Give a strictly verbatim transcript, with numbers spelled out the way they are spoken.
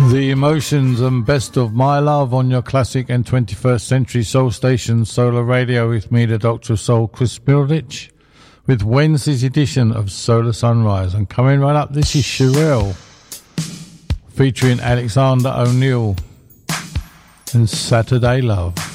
The Emotions and Best of My Love on your classic and twenty-first century soul station Solar Radio with me, the Doctor of Soul, Chris Bilditch, with Wednesday's edition of Solar Sunrise. And coming right up, this is Sherelle featuring Alexander O'Neill and Saturday Love.